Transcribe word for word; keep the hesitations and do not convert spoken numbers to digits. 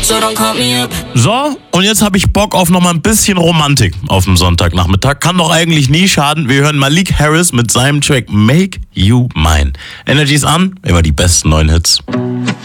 so don't call me up. So, und jetzt habe ich Bock auf noch mal ein bisschen Romantik auf dem Sonntagnachmittag. Kann doch eigentlich nie schaden. Wir hören Malik Harris mit seinem Track Make You Mine. Energy ist an, immer die besten neuen Hits.